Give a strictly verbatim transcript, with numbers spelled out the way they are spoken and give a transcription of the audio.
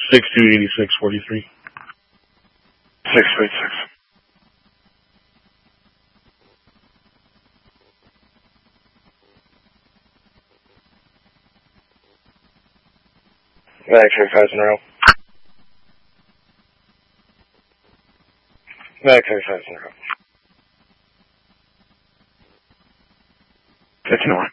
six two eighty six forty three. Six two eight six. X-ray five in a row. X-ray five in a row. fifteen one.